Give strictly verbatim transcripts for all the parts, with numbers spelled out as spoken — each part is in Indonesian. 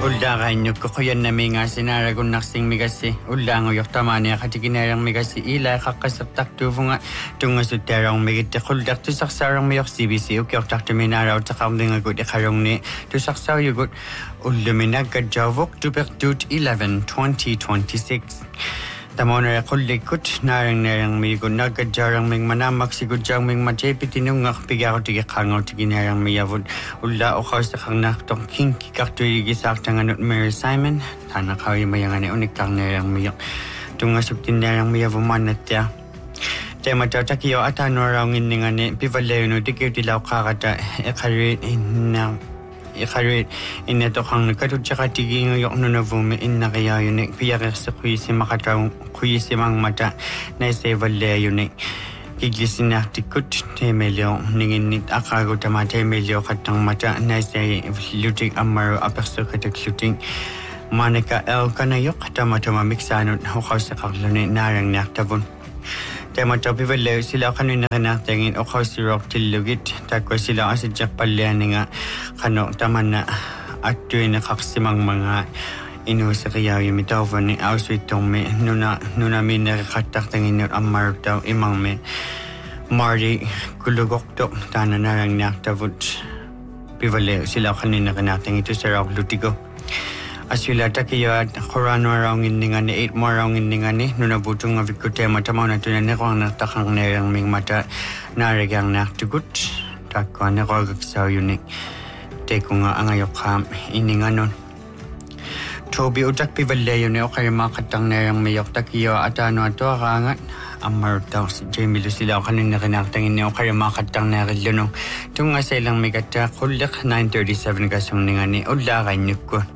Ullagan ko kuyan na mga sinaragon naksing migasi. Ullango yok tamani akatiginarang migasi ila kakasaptak tufunga tunga suterang migiti kuldak tu saksarang miyok C B C ukyok takta minaraw takamding agud ikarong ni tu saksaw yugut ulluminag kadjavok tuperdut eleven twenty twenty-six. Tamona kullikut narang narang migo nagkajarang ming manamak sigudjang ming majepitinung akpigaw tigi kangaw tigi narang miyavud ulla o kaw sa kang naktong kinki kaktuy gisak tanganot Mary Simon tana kaw yung mayangane unik kang narang miyok tunga subtin narang miyavuman at ya tema taw takiyo atano raw nginingane pivalayo no dikiw tilaw kakata ekarit inang Ikarit inato kang nakatutsa katiging yung nunavume in nakaya yun eh. Piyakas sa kuya si makatawang kuya si mang mata na isa valaya yun eh. Kiglisin na tikut temelyo ningin akago tama temelyo katang mata na isa luting amaro apakso katak luting. Manaka el kanayok tama tama miksanot hukaw sa kaklunay narang naktabon. Tema topi vele sila kanu na natingin o kaw si rock tilugit takwa sila kasi Jack Palyan nga kano taman na atuin na kaksimang mga inu sa kaya yung mitawa ni Auschwitz tong me nuna nuna min nakakatak tangin yung amar daw imang me Marty kulugok to tana narang naktavut pivale sila kanu na natingin ito sa rock lutigo. Asila takiyo at korano arang indingan ni eight more arang indingan ni nuna butong nga vikute matamaw na tunan ni kong natakang nerang ming mata narigang naktugut takwa na kagagsaw yunik teko nga angayok ham indingan nun Toby utak pivalayo ni o kaya makatang nerang mayok takiyo at ano ato akangat amar daw si Jamie Lucila o kanina kinaktangin ni o kaya makatang nerilo nung tunga sa ilang may kata kulik nine thirty-seven kasong ningan ni ulakan nyuk ko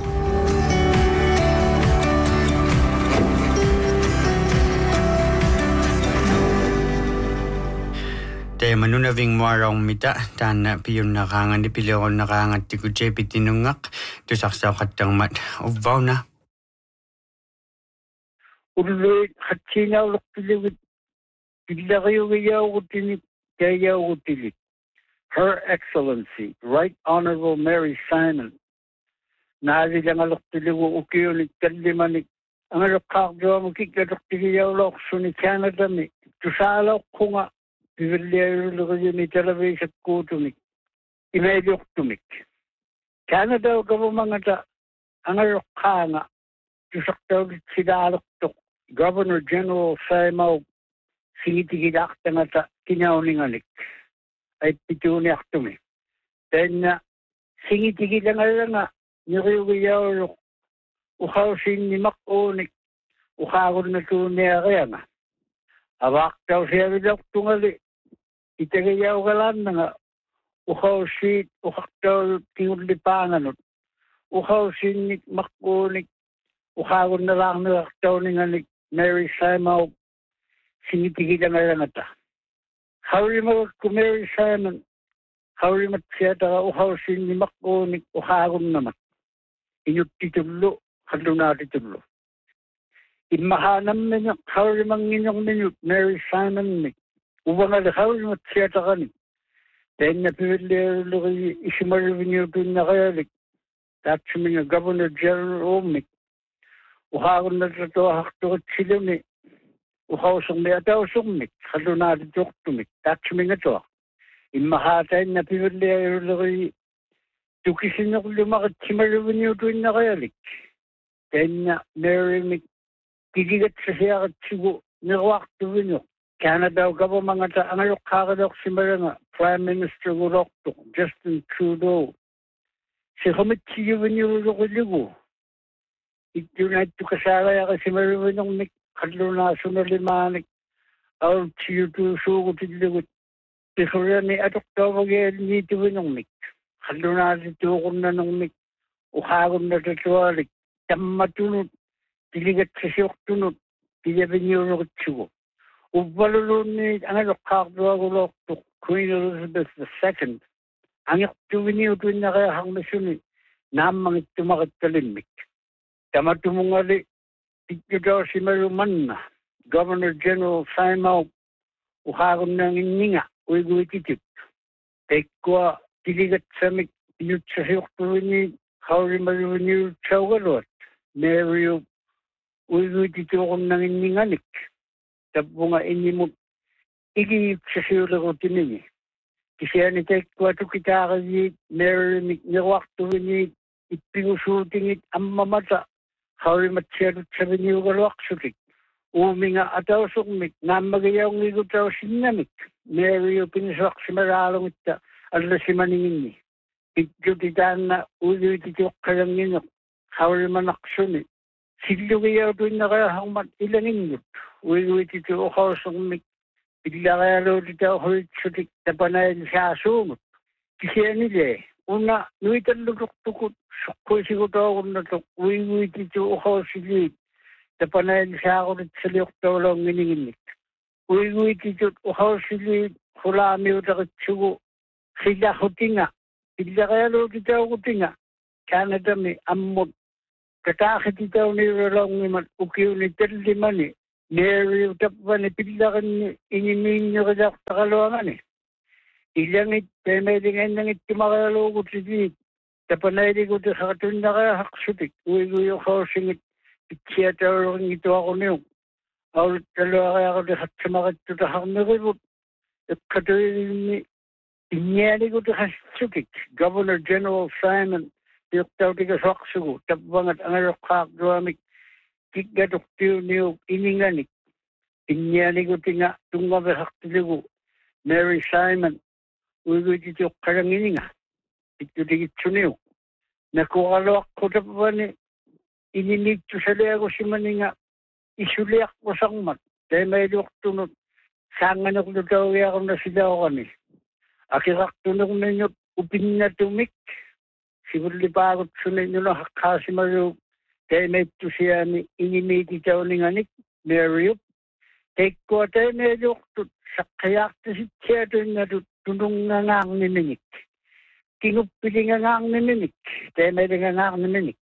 Te manunaving muarong mita tana piyon nakangan di pilyon nakangat ti kutse pitinungak tu saksaw katang mat uvaw na. Uloy hatsinaw laktilit pila kayo kayaw kutilit kayaw kutilit. Her Excellency, Right Honorable Mary Simon, nari lang alaktilit ko ukiyonik kalimanik ang alakakdawa mo kikadaktigayaw lakso ni Canada mi. Tusalaw ko nga Piviliyo lukuyo ni television ko tumik. Imedyo tumik. Canada o kamo mga ta ang arokha nga. Tusaktaw sidalok tok. Governor General Saimaw singitigidakta nga ta kinauninganik. Ay pituniak tumik. Then na singitigida nga lang nga. Niriwiyaw luk. Ukaw sin ni makunik. Ukawon na tunia kaya nga. Abak daw siya bidok tungali. Itagayaw ka lang na nga, ukaw si, ukak daw tingulipangan, ukaw si Nick Makunik, ukaw na lang na daw ni nga Mary Simon, sinitigil nga lang ata. Hawri mo ko Mary Simon, hawri mat siya ta, ukaw si Nick Makunik, ukaw naman. Inyot titulo, halo na titulo. Imahanam ninyo, hawri mang inyong ninyo, Mary Simon Nick. Ubang alakaw yung matsiyata ka ni. Dahil na pinili luki isimarivin doon na kayalik. Tapos mga Governor General Omik. Ukakon na ito hakto at sila ni. Ukausong may ataw sumik. Halo na ito tumik. Tapos mga ito. Imahatay na pinili luki tukisin ako lumakat simarivin doon na kayalik. Dahil na Mary Mik. Kigigat sa siya at sigo. Niwakto rin Canada o kamo mga ta ang ayok kakadok si Maranga, Prime Minister Gurokto, Justin Trudeau. Si Komitsiyo Vinyulo Kuligo. Ito na ito kasaraya kasi mariwinong nik, kadlo na sunalimanik, al chiyo to suko tiligot. Tisura ni atok daw mag-el nito winong nik. Kadlo na ito kung na nung nik, ukagom na tatualik, tamatunod, tiligat sa siyok tunod, tila Vinyulo Kuligo. Ubalulun ni ang alokakdo agulok to Queen Elizabeth the Second. Ang iktuwini utun na kaya hang masuni namang itumakit kalimik. Tamatumungali, tikyo daw si Maruman na Governor General Saimaw uhagon ng ininga uiguititit. Tekwa tiligat samik pinut sa siyoktuwini Kauri marunyu chawgalot. Meru uiguti tukon ng ininganik. Tapos ini mo igi sasiyulagot ini. Kasi ani tekwa tu kita kasi meru ni waktu ini ipingusutingit ang mamata. Kauri matsiyadot sa binyugalwak sutik. Uminga ataw sukmik, namagayaw ng igutaw sinamik. Meru piniswak si maralong ita, ala si maningin ni. Pagkutitaan na ulit ito kalang ninok, kauli manaksuni. Silugayaw doon na kaya hangmat ilangin nyo. Ulit ito o kausong bigla kaya lo dito hulit sutik na panayin sa asumot. Kasi nila eh, una, nuitan lutok-tukot, sukoy sigutaw ko na ito, ulit ito o kausing na panayin sa ako rin sa liyok daw lang mininginik. Ulit ito o kausing hulami o takit sugo, sila hutinga. Bigla kaya lo dito ako tinga. Canada mi amot. Katakit ito ni Rolong ni Ukiw ni Terli Mani. Neri utapwa ni bigla kan inimin nyo kadak sa kaluangan eh. Ilang it, kaya may lingay nang iti makalalo ko si Diyit. Tapanay ko ito sa katun na kaya haksutik. Uwi ko yung housing it. Pitsiya tawag ito ako niyo. Awit talo kaya ako sa sumakat ito sa hamiribot. At katuloy ni Inyali ko ito hasutik. Governor General Simon, yuktaw tiga swaksugo, tabangat ang arokak duamik, kigatok tiyo niyo ininganik. Inyali ko tinga tungabahak tiligo, Mary Simon, uwi dito karang ininga. Ito digitso niyo. Nakukalawak ko taban ni, ininit ko sa liya ko si maninga, isuliak ko sangmat, dahil may luwak tunod, sangan ako daw ako na sila ko kani. Akirak tunong ninyo upin na tumik. Siguro lipagot sunay nyo na hakasi maru. Kaya may ito siya ni inimiti tayo ni nganik. Mariup. Kaya ko tayo medyo sa kayak na si Tiyato na tunong ngangang ni Minik. Kinupili ngangang ni Minik. Kaya may ngangang ni Minik.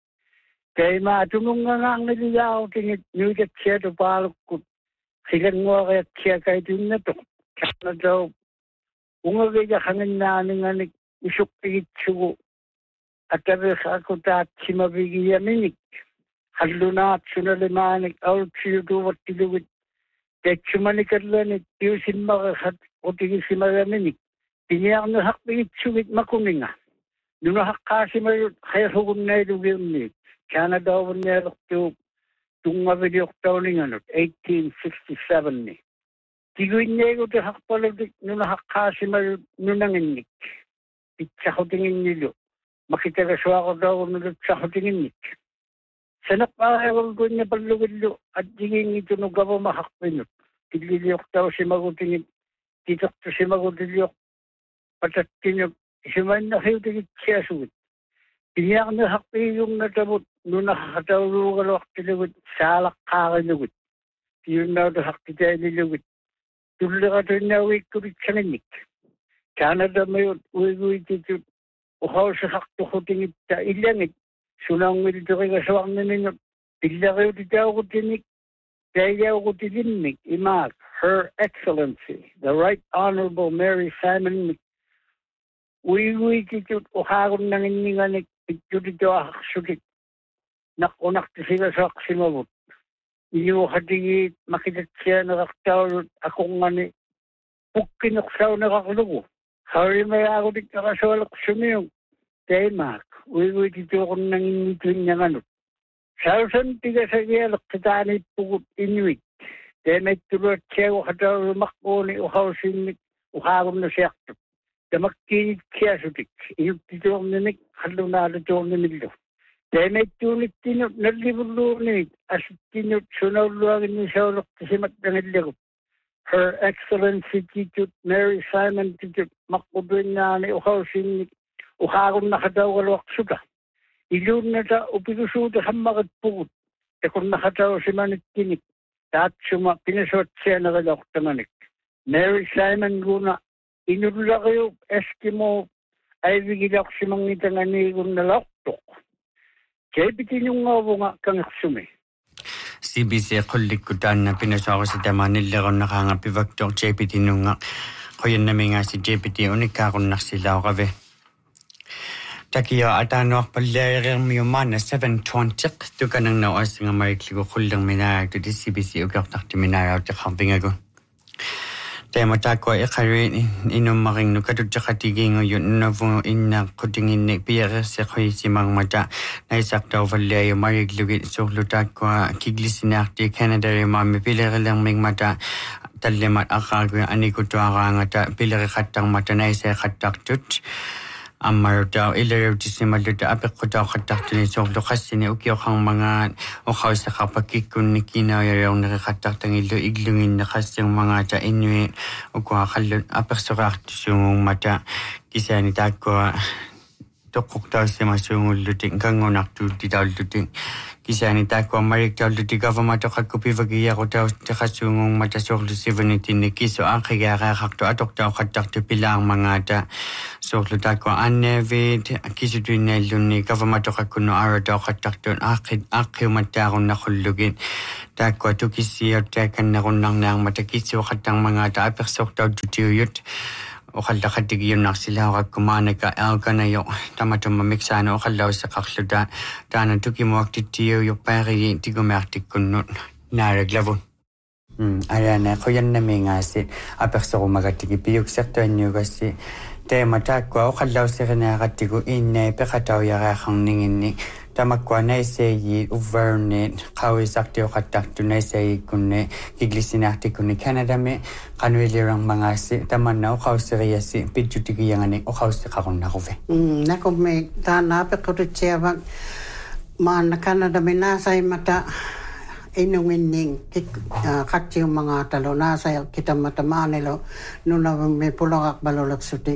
Kaya matunong ngangang ni Liyaw tingit nyo ka Tiyato palok ko. Silang mo kaya Tiya kayo dun na to. Kaya na daw Unga kaya kangen na nga isuk pigitsugo. At abis ako tat si mabigya minik. Hadlo na at sunalimanik awal siyo duwat tiluwit. Kaya sumanikat lang it piusin makakat o tigi si maraminik. Piniyak na hak pigitsugit makuninga. Nung hak kasi mayroon kaya hukum na ilugin nit. Kaya na daw niya lakto tunga videok taon nga not eighteen sixty-seven ni. Tiguin niya ko ito hakpaladik nung nakakasi nung nanginik. Itsa ko tingin nilo. Makitaraswa ko daw nung itsa ko tingin nit. Sa napakawal ko niya palugilo at tingin ito nung gawa mahakpinot. Tigliliyok daw si magutingin. Titok to si magudiliyok. Patat tinyok. Isiman na kayo tingin siya suwit. Tiniyak na hakpiyong natabot nung nakakatawag kalawak tilugit. Salak kakalugit. Yun na ito hakpitay nilugit. Tulad ka ito na wik ko rin sa nanik. Canada may uwi-uwi dito. Uhaw sa sakto ko tingit sa ilangit. Sunang mo dito kay kasawang na ninyo. Bigla kayo dito ako tinik. Kaya ako tininik. Imak, Her Excellency, the Right Honorable Mary Simon. Uwi-uwi dito. Uhagon na ninganik. Dito dito aksulit. Nakunak sila sa aksimabot. Iyo hadigit makitat siya nakaktaw akong ngani pukinuksaw nakakulugo. Hari may ako dit nakasolok sumiyong. Kaya mak, uwi-uwi dito ako nangingitin niya ganot. Sausan tiga sa giyalok kitanit pugot inuit. Kaya may tulot siya ukataw lumakbo ni uhaw sinik uhagom na siyakto. Damakkinit siya sutik. Iyo dito ako ninik halo na dito ako ninilo. Kaya may tunit tinot na libulunit as tinot sunawluwagin ni Saulok kasi matangilagop. Her Excellency Titut Mary Simon Titut makubin na ni uhaw sinik uhagom na kadaw kalwak suda. Ilun na ta upigusuda sa makatpugot. E kung nakataw si manit tinik, at suma pinasot siya na kalawak tamanik. Mary Simon guna, inula kayo Eskimo ay bigilak si mangitangan ni kung nalaktok. Kaya bitin yung nga nga kang sume. C B C kulik kutan na pinasako sa taman nila kung nakangapivaktok J P T nung nga. Kuyan namin nga si J P T unika kung naksilaw kabe. Takia atano paler mi mana seven twenty tu kanang na asing Amerika ko kulang mina to D C B C ugak takti mina out camping ago. Tema takwa e kare ino maring no kadu jakati ngo yun no vo inna kutingin ne pier se khoi simang mata na isak taw valle marig lugi so lutakwa kiglisinakti Canada ma mi piler lang ming mata tallemat akago ani ko to ngata piler khatang mata na se khatak tut Amar daw ilaw disimal da apek ko daw kataktin so lokasini ukyo kang mga ukaw sa kapakikun ni kinayaw nakakataktan ilo iglungin na kasyang mga ta inuit ukwa kalun apek so kaktisyung mata kisa ni tako tokok daw si masungul luting kangonak tu di daw luting kisa ni tako marik daw luting government kakupi vagiya ko daw takasungong mata sok lusivaniti ni kiso ang kaya kakakto atok daw katakto pilang mga ta so lutak ko annevid kisu na luni government ka kuno ara daw katakton akid akyo mataron na khulugin takwa to kisi at kan na kunang nang matakisi wakatang mga ta apeksok daw jutiyut o khalda khadig yun nak sila ka kumana ka el kana yo tamato mamiksano o khalda sa kakhluda tanan tuki mo aktitiyo yo pari tigo mertik kunno naraglavon Hmm, ayana ko yan na may ngasit apeksok magatigi piyok sektor nyo kasi tema takwa o kalaw sa kanakatigo inay pekataw yaka kang ningin ni tamakwa na isayi uvernit kawi sakti o katakto na isayi kune kiglisinakti kune Canada me kanwilirang mga si taman na o kawsiriya si pidjutigi yang ani o kawsi kakong nakuve. Hmm, nako may tanapik ko rin siya bang maan na Canada may nasay mata inungin uh, katsiw mga talo nasa kita matamaan nilo nuna may pulakak balolak sutik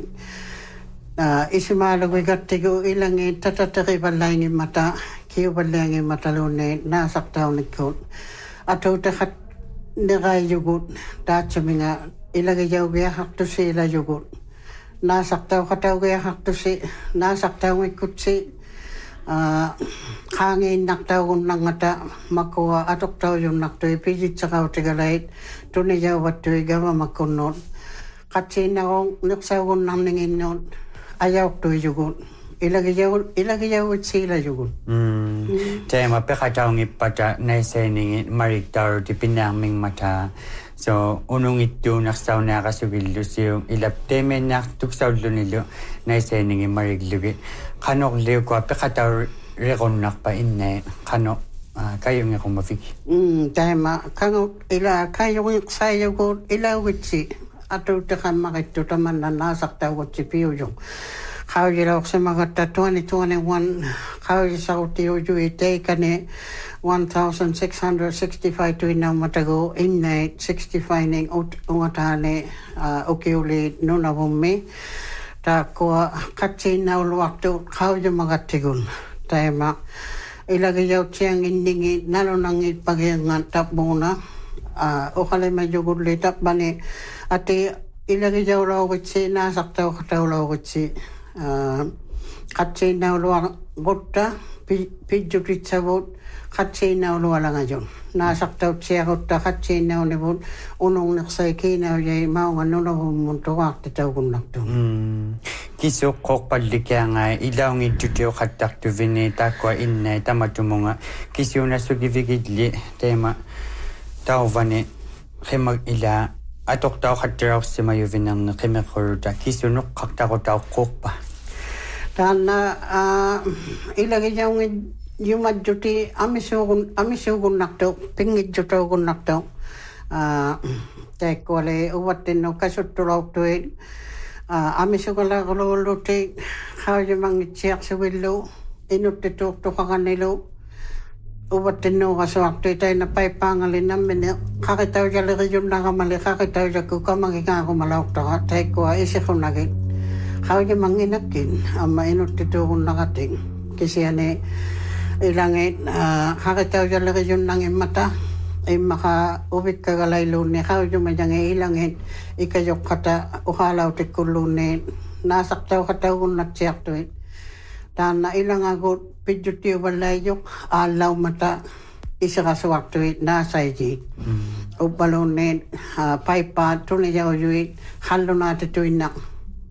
uh, isimalagay katigo ilangi tatatari balangin mata kiyo balangin matalune nasak tao nikot ato takat niray yugut tatsa mga ilagay yaw gaya hakto si ila yugut nasak tao kataw gaya hakto si nasak tao ikot si Uh, hangin naktaw ng ngata makuha atok taw yung naktoy pijit sa kao tigalait tuniya watoy gawa makunod katsi na kong nuksaw ng nangin nun ayaw toy yugun ilagayaw ilagayaw sila yugun hmm tayo mapekataw ng ipata na isa ningin mariktaw di pinaming mata so unong ito naksaw na kasugilo siyo ilapteme na tuksaw lunilo na isa ningin mariglugi kanok leo ko pekataw rekon nakpa inne kanok kayo nga kung mafiki mm tama kanok ila kayo sayo ko ila witsi ato takan makito taman na nasakta witsi piyo yung kayo yun sa mga twenty twenty-one kayo sa utiyo yung ite kane one thousand six hundred sixty-five tuwin na matago inne sixty-five ning ungatane ukiuli nuna bumi takwa katsi na ulwakto kayo yung mga tigun tema ilagay yaw siyang indingi nalo nang ipagyangan tap muna o kalay medyo gudli tap bani ati ilagay yaw lawit si nasaktaw kataw lawit si katsi na ulwak gutta pidjukit sabot katsi na ulwa lang ayon nasaktaw siya gutta katsi na ulibot unong naksay kinaw yay mao nga nuno humunto wakti taw kunakto kiso kok palikya nga ilaw ng tutyo katak tu vinita kwa inna tamatumunga kiso na sugivigidli tema tao vane khimag ila atok tao khatraw si mayo vinang khimekhuruta kiso nuk kakta tao kok pa tana ilagay yung yung madjuti amisugun amisugun nakto pingit juto gun nakto tekwale uwatin no kasutulaw tuwid Uh, ami sugala kaluluti kaya mang itiyak sa wilo inutitok to kakanilo uwatin no kaswakto tayo na pay pangalin namin kakitaw siya lagi yung nakamali kakitaw siya ko kamangin ako malawak to tayo ko isi ko nagin kaya mang inakin ama inutitok kong nakating kasi yan eh ilangit uh, kakitaw siya lagi yung nangin mata ay maka-ubit kagalaylo ni kaya yung madyang ilangin ikayok kata uhalaw tikulo ni nasaktaw kataw kung natsiyak to it dan na ilang agot pidyutiyo balayok alaw mata isa kaswak to it nasay di upalo ni paipa tuniyaw yu it halo natin to inak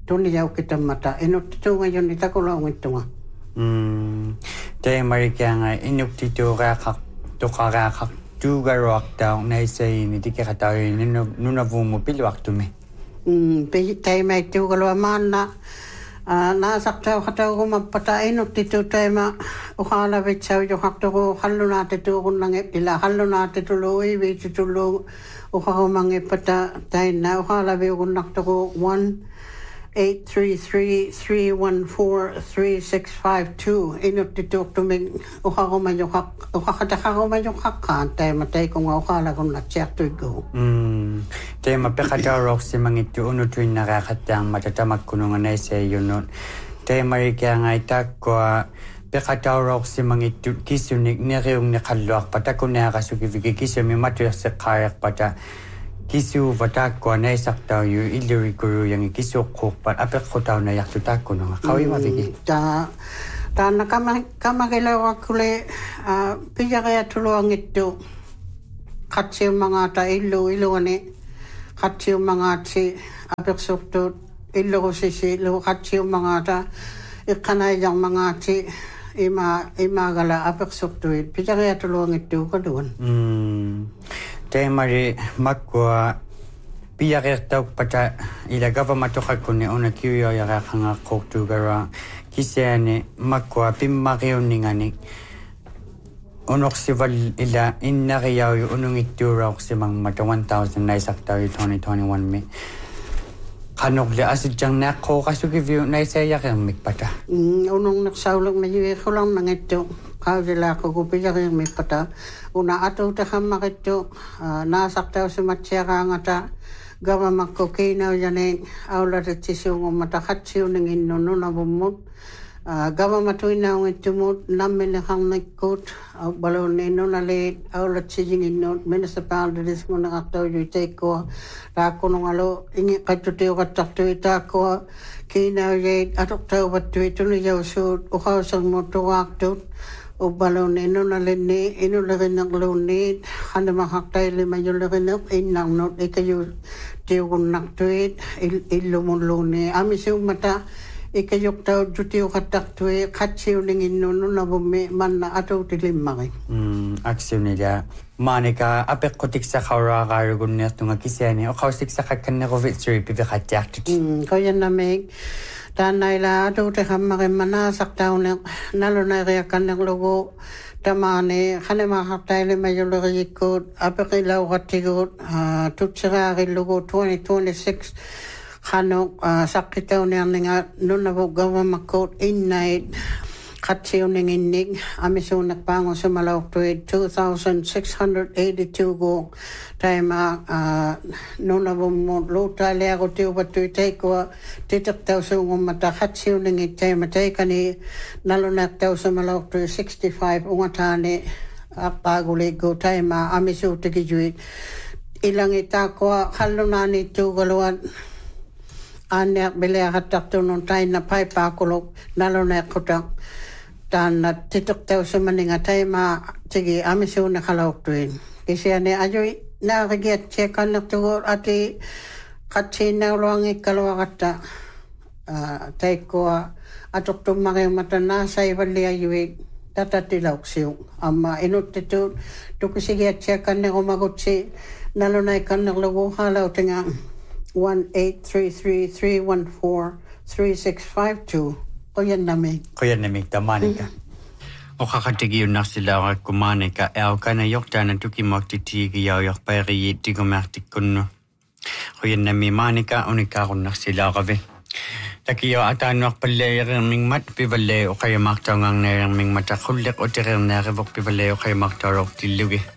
tuni jau kita mata inut tunga yon ita ko long itunga mm te marika nga inuk titu ga khak to ka ga khak tu ga rock down nei sei ni dike khata ni nu na vu mo pil waktu me mm pe te mai tu ga lo manna na sakta khata ko mapata inuk titu te ma ukhala vechau jo hakto ko halluna te tu kunang ila halluna te tu lo i ve tu lo ukha mangi pata tai na ukhala ve kunak to ko one eight three three three one four three six five two inut titu to me ukha ko ma jo hak ukha khata ko ma jo hak kan tai ma tai ko ukhala ko na check to go mm te ma pe khata rock si mangi tu unu tu na ga khatang ma ta mak kunung nei se yunot te mari kya ngai tak ko pe khata rock si mangi tu kisunik ne reung ne khalok pata ko na ga su ki kisu mi ma tu se khayak pata kisu vata ko nei sakta yu iliri guru yang kisu khok pat ape khota na yak tu tak ko na khawi ma vigi ta ta na kama kama ke la kule a pija ga tulo ngittu khatse manga ta illu illu ne khatse manga chi ape sokto illu se se lo khatse manga ta ikana yang manga chi ima ima gala ape sokto pija ga tulo ngittu ko don mm te mari makwa pia gerta pata ila government to khakune ona kiyo ya ga khanga khoktu gara kisene makwa pimmario ningani onoxival ila inna ya unungitura oximang mata one thousand nai sakta twenty twenty-one me kanok le asid jang na ko kasu give nai sa ya kang mikpata unong naksawlog na yu ko lang nangito kaudela ko kupija kang mikpata una ato ta hamakito na sakta sa matya ngata gama makokina yane aula de tisu mata khatsiu ningin no na bumut gama matuina ngitumut namme hang nikot balone no na le aula chijing no municipalities mo na akto yu teko ra kono ngalo ingi katute o katakto ita ko kina ye atokto batu tunu yo so o khawsang mo to akto o balone no na le ne inu le nak lo ne khanda ma haktai le ma yo le nak in nang no e kayu te un nak tuit illu mon lo ne amisu mata ikayok tao jutio katak tue katsiu ningin no na bume man na ato tilimaki mm aksyon nila manika apek kotik sa khawra garugun ne tunga kisene o khawsik sa khakkan ne covid three pive khatyak mm ko yan na me tanay la ato te hamake mana saktaw ne nalo na ria kan logo tamane khane ma hatay le mayolo ko apek ilaw katigot tutsira logo twenty twenty-six Hano sakitaw niya nga nuna po gawa makot in night katsiw ningin nig amiso nagpango sa malawak tuwid two thousand six hundred eighty-two go tayo ma nuna po mo luta liya ko tiyo ba tuwid tayo ko titak tayo sa umata katsiw ningin tayo matay kani nalunak tayo sa malawak tuwid sixty-five ungatani akpaguli go tayo ma amiso tigijuit ilang ita ko halunani tiyo galuan anak bela hatak tu non tay na pai pa kolok nalo na kotak tan na titok tayo sa maninga tay ma sige amiso na kalawak tuin kasi ane ajoy na kagiat chekan na tugo ati katsin na luangi kalawakata tay ko atok tumaki mata na sa ibali ayuig tatatilaw siyo ama inut tito tukisigiat chekan na kumagutsi nalo na ikan na lugo halaw tinga one eight three three three one four three six five two Koyan nami. Koyan nami ta Monica. O kakatigi yun na sila ko Monica. Eaw ka na yok dana tuki magtitigi yaw yok pari ti kumaktik kuno. Koyan nami Monica unika ko na sila kabe. Taki yaw atan wak pala yung ming mat pivale o kaya maktaw ngang na yung ming matakulik o tirang na revok pivale o kaya maktaw rok tilugi.